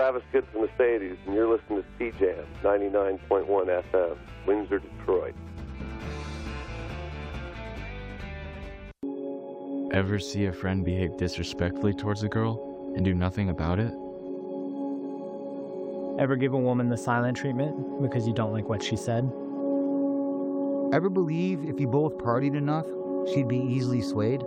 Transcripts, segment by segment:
Travis Good's Mercedes, and you're listening to C-Jam 99.1 FM, Windsor, Detroit. Ever see a friend behave disrespectfully towards a girl and do nothing about it? Ever give a woman the silent treatment because you don't like what she said? Ever believe if you both partied enough, she'd be easily swayed?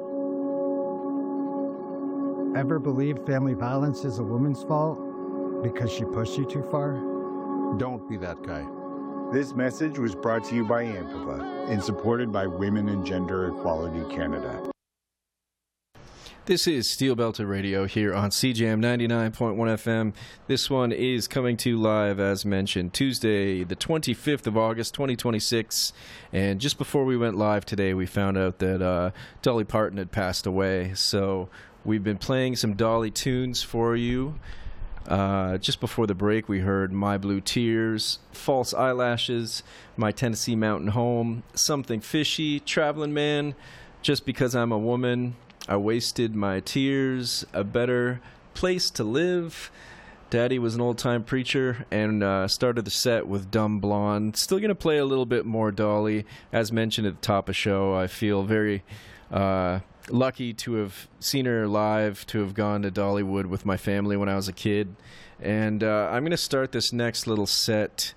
Ever believe family violence is a woman's fault because she pushed you too far? Don't be that guy. This message was brought to you by AMPAVA and supported by Women and Gender Equality Canada. This is Steel Belted Radio here on CJAM 99.1 FM. This one is coming to you live, as mentioned, Tuesday, the 25th of August, 2026. And just before we went live today, we found out that Dolly Parton had passed away. So we've been playing some Dolly tunes for you. Just before the break, we heard My Blue Tears, False Eyelashes, My Tennessee Mountain Home, Something Fishy, Traveling Man, Just Because I'm a Woman, I Wasted My Tears, A Better Place to Live, Daddy Was an Old-Time Preacher, and started the set with Dumb Blonde. Still going to play a little bit more Dolly. As mentioned at the top of the show, I feel very lucky to have seen her live, to have gone to Dollywood with my family when I was a kid. And I'm going to start this next little set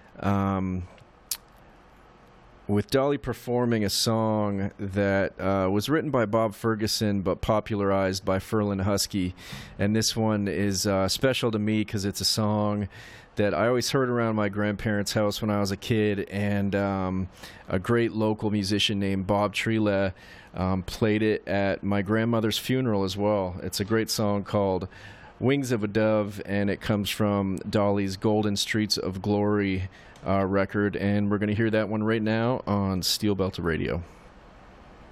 with Dolly performing a song that was written by Bob Ferguson but popularized by Ferlin Husky. And this one is special to me because it's a song that I always heard around my grandparents' house when I was a kid, and a great local musician named Bob Trela played it at my grandmother's funeral as well. It's a great song called Wings of a Dove, and it comes from Dolly's Golden Streets of Glory record, and we're going to hear that one right now on Steel Belted Radio.